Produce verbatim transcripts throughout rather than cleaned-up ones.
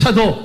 차도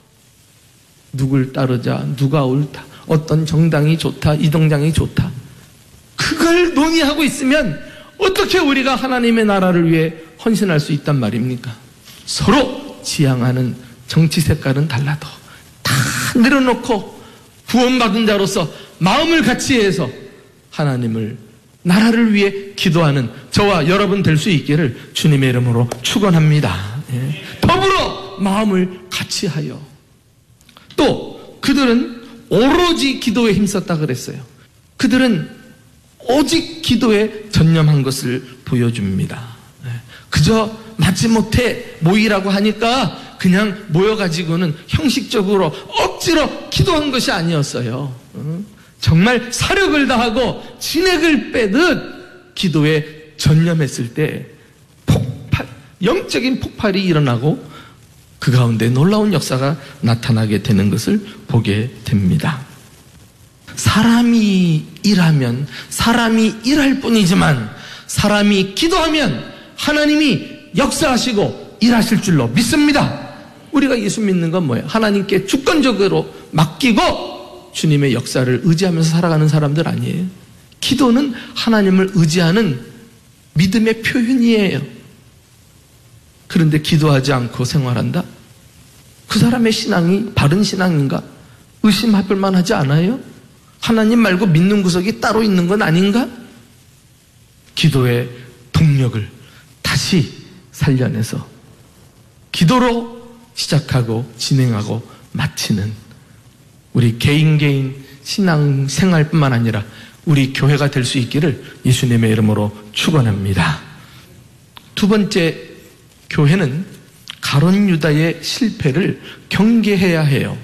누굴 따르자, 누가 옳다, 어떤 정당이 좋다, 이 정당이 좋다, 그걸 논의하고 있으면 어떻게 우리가 하나님의 나라를 위해 헌신할 수 있단 말입니까? 서로 지향하는 정치 색깔은 달라도 다 내려놓고 구원받은 자로서 마음을 같이 해서 하나님을, 나라를 위해 기도하는 저와 여러분 될 수 있기를 주님의 이름으로 축원합니다. 예. 더불어 마음을 같이 하여. 또 그들은 오로지 기도에 힘썼다 그랬어요. 그들은 오직 기도에 전념한 것을 보여줍니다. 예. 그저 마지못해 모이라고 하니까 그냥 모여가지고는 형식적으로 억지로 기도한 것이 아니었어요. 정말 사력을 다하고 진액을 빼듯 기도에 전념했을 때 폭발, 영적인 폭발이 일어나고 그 가운데 놀라운 역사가 나타나게 되는 것을 보게 됩니다. 사람이 일하면 사람이 일할 뿐이지만 사람이 기도하면 하나님이 역사하시고 일하실 줄로 믿습니다. 우리가 예수 믿는 건 뭐예요? 하나님께 주권적으로 맡기고 주님의 역사를 의지하면서 살아가는 사람들 아니에요? 기도는 하나님을 의지하는 믿음의 표현이에요. 그런데 기도하지 않고 생활한다? 그 사람의 신앙이 바른 신앙인가? 의심할 만하지 않아요? 하나님 말고 믿는 구석이 따로 있는 건 아닌가? 기도의 동력을 다시 살려내서 기도로 시작하고 진행하고 마치는 우리 개인 개인 신앙 생활뿐만 아니라 우리 교회가 될 수 있기를 예수님의 이름으로 축원합니다. 두 번째, 교회는 가룟 유다의 실패를 경계해야 해요.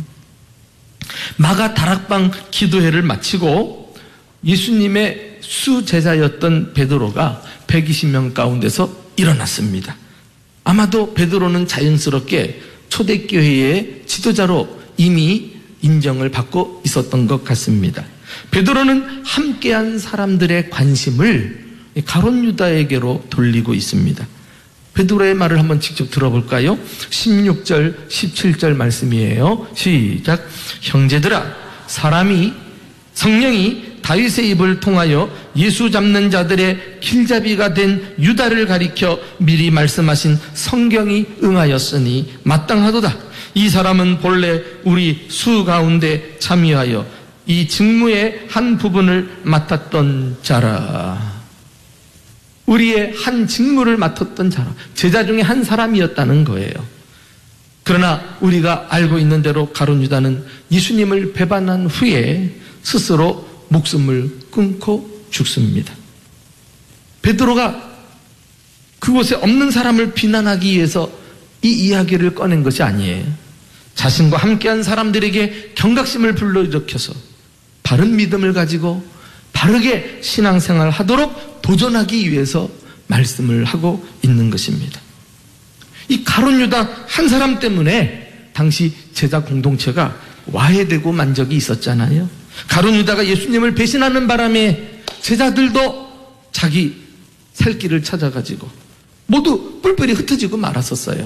마가 다락방 기도회를 마치고 예수님의 수제자였던 베드로가 백이십 명 가운데서 일어났습니다. 아마도 베드로는 자연스럽게 초대교회의 지도자로 이미 인정을 받고 있었던 것 같습니다. 베드로는 함께한 사람들의 관심을 가룟 유다에게로 돌리고 있습니다. 베드로의 말을 한번 직접 들어볼까요? 십육 절, 십칠 절 말씀이에요. 시작. 형제들아, 사람이 성령이 다윗의 입을 통하여 예수 잡는 자들의 길잡이가 된 유다를 가리켜 미리 말씀하신 성경이 응하였으니 마땅하도다. 이 사람은 본래 우리 수 가운데 참여하여 이 직무의 한 부분을 맡았던 자라. 우리의 한 직무를 맡았던 자라. 제자 중에 한 사람이었다는 거예요. 그러나 우리가 알고 있는 대로 가룟 유다는 예수님을 배반한 후에 스스로 목숨을 끊고 죽습니다. 베드로가 그곳에 없는 사람을 비난하기 위해서 이 이야기를 꺼낸 것이 아니에요. 자신과 함께한 사람들에게 경각심을 불러일으켜서 바른 믿음을 가지고 바르게 신앙생활을 하도록 도전하기 위해서 말씀을 하고 있는 것입니다. 이 가룟 유다 한 사람 때문에 당시 제자 공동체가 와해되고 만 적이 있었잖아요. 가룟 유다가 예수님을 배신하는 바람에 제자들도 자기 살 길을 찾아가지고 모두 뿔뿔이 흩어지고 말았었어요.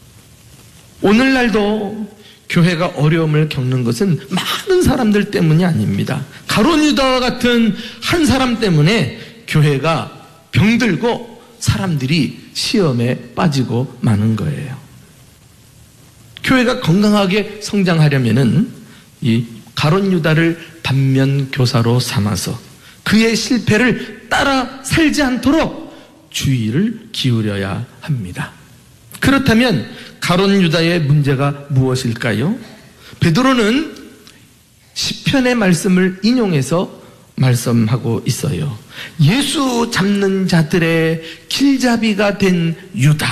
오늘날도 교회가 어려움을 겪는 것은 많은 사람들 때문이 아닙니다. 가룟 유다와 같은 한 사람 때문에 교회가 병들고 사람들이 시험에 빠지고 마는 거예요. 교회가 건강하게 성장하려면은 이 가룟 유다를 반면 교사로 삼아서 그의 실패를 따라 살지 않도록 주의를 기울여야 합니다. 그렇다면 가룟 유다의 문제가 무엇일까요? 베드로는 시편의 말씀을 인용해서 말씀하고 있어요. 예수 잡는 자들의 길잡이가 된 유다.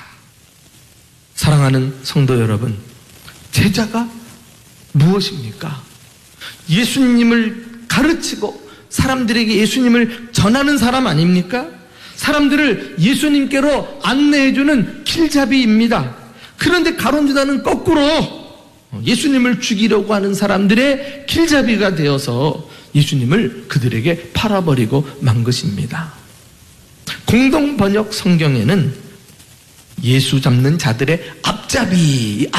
사랑하는 성도 여러분, 제자가 무엇입니까? 예수님을 가르치고 사람들에게 예수님을 전하는 사람 아닙니까? 사람들을 예수님께로 안내해주는 길잡이입니다. 그런데 가룟 유다는 거꾸로 예수님을 죽이려고 하는 사람들의 길잡이가 되어서 예수님을 그들에게 팔아버리고 만 것입니다. 공동번역 성경에는 예수 잡는 자들의 앞잡이,